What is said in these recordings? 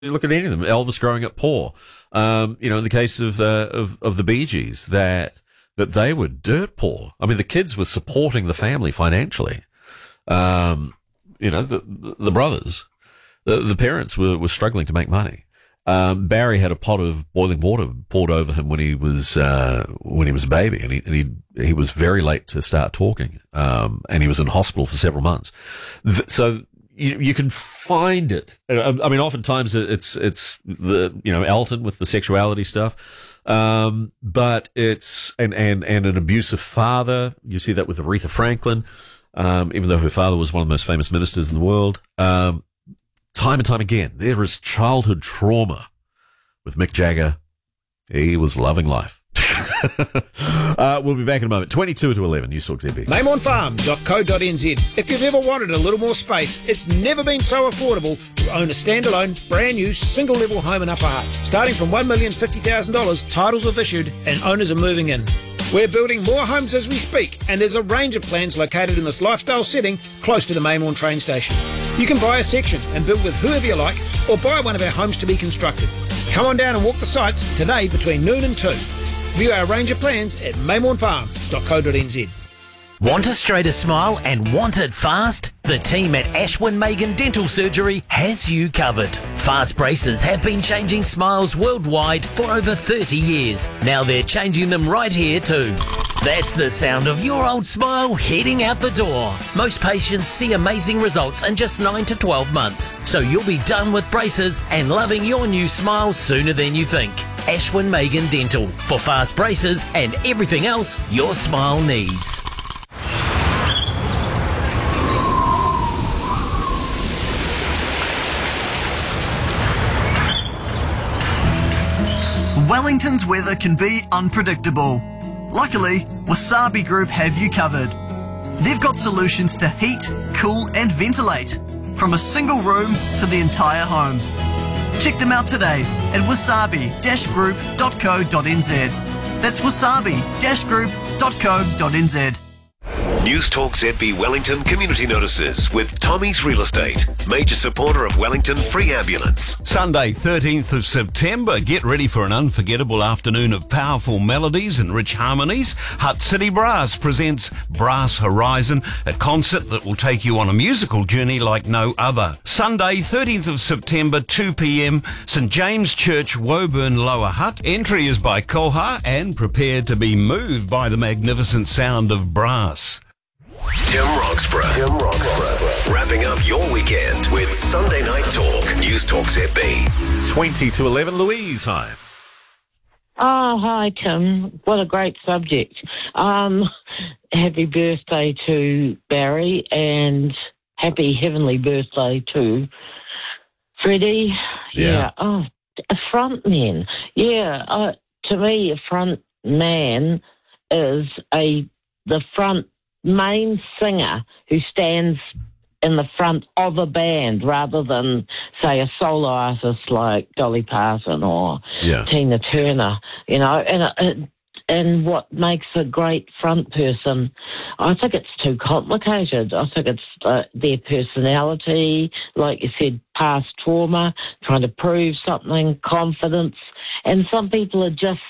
You look at any of them. Elvis growing up poor. In the case of the Bee Gees, that they were dirt poor. I mean, the kids were supporting the family financially. The brothers, the parents were struggling to make money. Barry had a pot of boiling water poured over him when he was a baby, and he was very late to start talking. And he was in hospital for several months. So you can find it. I mean, oftentimes it's Elton with the sexuality stuff. But it's, and an abusive father. You see that with Aretha Franklin. Even though her father was one of the most famous ministers in the world. Time and time again, there is childhood trauma with Mick Jagger. He was loving life. We'll be back in a moment. 22 to 11, News Talk ZB. MamonFarm.co.nz. If you've ever wanted a little more space, it's never been so affordable to own a standalone, brand new, single-level home in Upper Hutt. Starting from $1,050,000, titles have issued and owners are moving in. We're building more homes as we speak, and there's a range of plans located in this lifestyle setting close to the Maymorn train station. You can buy a section and build with whoever you like, or buy one of our homes to be constructed. Come on down and walk the sites today between noon and 2. View our range of plans at maymornfarm.co.nz. Want a straighter smile and want it fast? The team at Ashwin Megan Dental Surgery has you covered. Fast braces have been changing smiles worldwide for over 30 years. Now they're changing them right here too. That's the sound of your old smile heading out the door. Most patients see amazing results in just 9 to 12 months. So you'll be done with braces and loving your new smile sooner than you think. Ashwin Megan Dental, for fast braces and everything else your smile needs. Wellington's weather can be unpredictable. Luckily, Wasabi Group have you covered. They've got solutions to heat, cool and ventilate, from a single room to the entire home. Check them out today at wasabi-group.co.nz. That's wasabi-group.co.nz. News Talk ZB Wellington community notices with Tommy's Real Estate, major supporter of Wellington Free Ambulance. Sunday, 13th of September. Get ready for an unforgettable afternoon of powerful melodies and rich harmonies. Hutt City Brass presents Brass Horizon, a concert that will take you on a musical journey like no other. Sunday, 13th of September, 2 p.m, St James Church, Woburn, Lower Hutt. Entry is by Koha, and prepare to be moved by the magnificent sound of brass. Tim Roxburgh. Wrapping up your weekend with Sunday Night Talk. News Talk ZB. 20 to 11, Louise, hi. Oh, hi, Tim. What a great subject. Happy birthday to Barry and happy heavenly birthday to Freddie. Yeah. Oh, a front man. Yeah. To me, a front man is the front main singer who stands in the front of a band rather than, say, a solo artist like Dolly Parton or Tina Turner, and what makes a great front person, I think it's too complicated. I think it's their personality, like you said, past trauma, trying to prove something, confidence, and some people are just,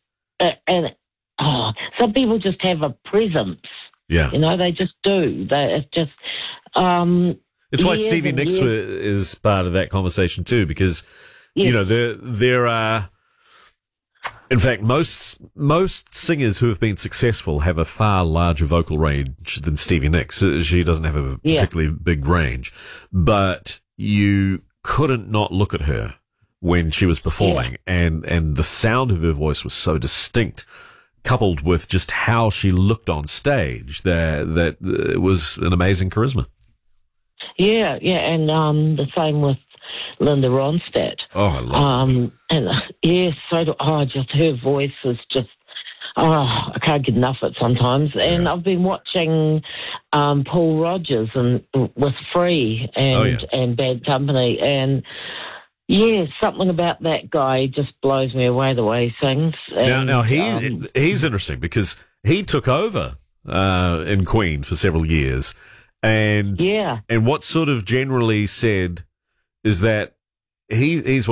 some people just have a presence. Yeah. They just do. It's just... it's why Stevie Nicks is part of that conversation too, because, there are... In fact, most singers who have been successful have a far larger vocal range than Stevie Nicks. She doesn't have a particularly big range. But you couldn't not look at her when she was performing, and the sound of her voice was so distinct, coupled with just how she looked on stage, that it was an amazing charisma. Yeah, and the same with Linda Ronstadt. Oh, I love her. And just her voice is just, I can't get enough of it sometimes. And I've been watching Paul Rogers with Free and Bad Company, and something about that guy just blows me away, the way he sings. And, now he's interesting because he took over in Queen for several years, and what sort of generally said is that he's